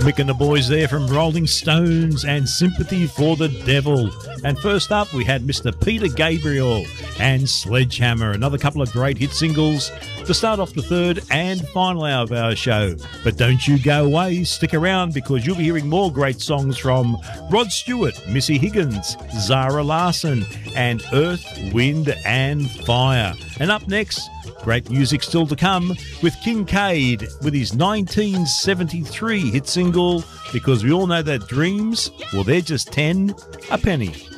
Mick and the Boys there from Rolling Stones and Sympathy for the Devil. And first up, we had Mr. Peter Gabriel and Sledgehammer, another couple of great hit singles to start off the third and final hour of our show. But don't you go away, stick around, because you'll be hearing more great songs from Rod Stewart, Missy Higgins, Zara Larsson, and Earth, Wind and Fire. And up next, great music still to come with Kincaid with his 1973 hit single, Because We All Know That Dreams, well, they're just 10 a penny.